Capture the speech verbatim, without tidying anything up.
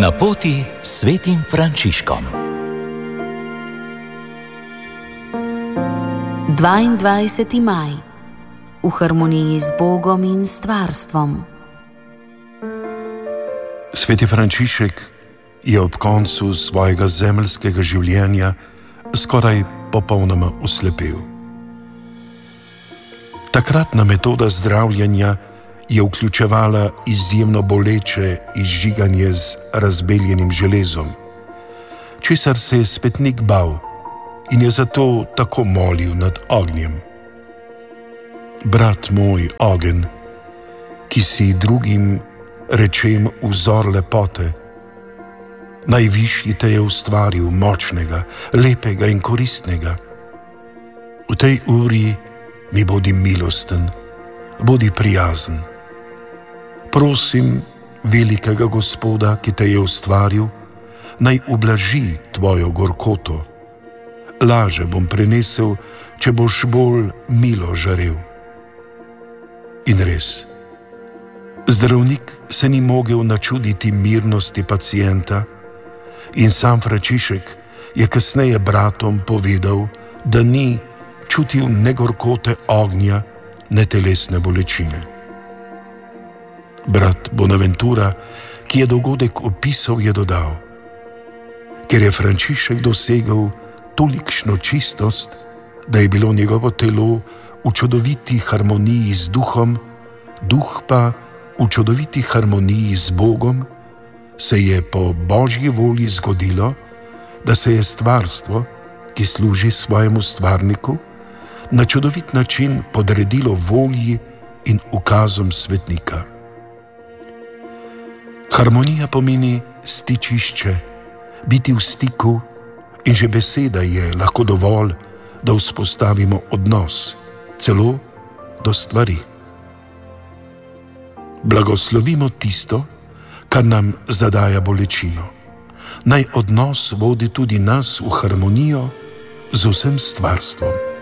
Na poti s svetim Frančiškom. dvaindvajseti maj. V harmoniji z Bogom in stvarstvom. Sveti Frančišek je ob koncu svojega zemeljskega življenja skoraj popolnoma oslepel. Takratna metoda zdravljenja je vključevala izjemno boleče izžiganje z razbeljenim železom, česar se je svetnik bal in je zato tako molil nad ognjem. Brat moj, ogenj, ki si drugim rečem vzor lepote, najvišji te je ustvaril močnega, lepega in koristnega. V tej uri mi bodi milosten, bodi prijazen. Prosim velikega Gospoda, ki te je ustvaril, naj ublaži tvojo gorkoto. Laže bom prenesel, če boš bolj milo žarel. In res, zdravnik se ni mogel načuditi mirnosti pacienta in sam Frančišek je kasneje bratom povedal, da ni čutil ne gorkote ognja, ne telesne bolečine. Brat Bonaventura, ki je dogodek opisal, je dodal: ker je Frančišek dosegel tolikšno čistost, da je bilo njegovo telo v čudoviti harmoniji z duhom, duh pa v čudoviti harmoniji z Bogom, se je po Božji volji zgodilo, da se je stvarstvo, ki služi svojemu stvarniku, na čudovit način podredilo volji in ukazom svetnika. Harmonija pomeni stičišče, biti v stiku, in že beseda je lahko dovolj, da vzpostavimo odnos, celo do stvari. Blagoslovimo tisto, kar nam zadaja bolečino. Naj odnos vodi tudi nas v harmonijo z vsem stvarstvom.